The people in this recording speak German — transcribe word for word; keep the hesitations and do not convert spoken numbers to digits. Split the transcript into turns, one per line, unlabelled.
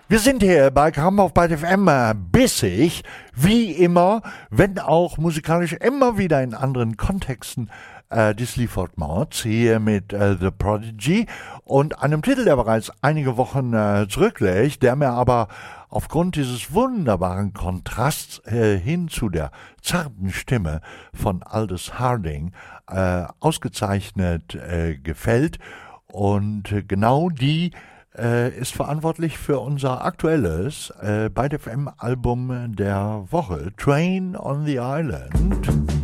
Wir sind hier bei Kram auf Byte F M äh, bissig, wie immer, wenn auch musikalisch immer wieder in anderen Kontexten. Äh, die Sleaford Mods hier mit äh, The Prodigy und einem Titel, der bereits einige Wochen äh, zurückliegt, der mir aber aufgrund dieses wunderbaren Kontrasts äh, hin zu der zarten Stimme von Aldous Harding äh, ausgezeichnet äh, gefällt. Und äh, genau die äh, ist verantwortlich für unser aktuelles äh, Byte F M Album der Woche, Train on the Island.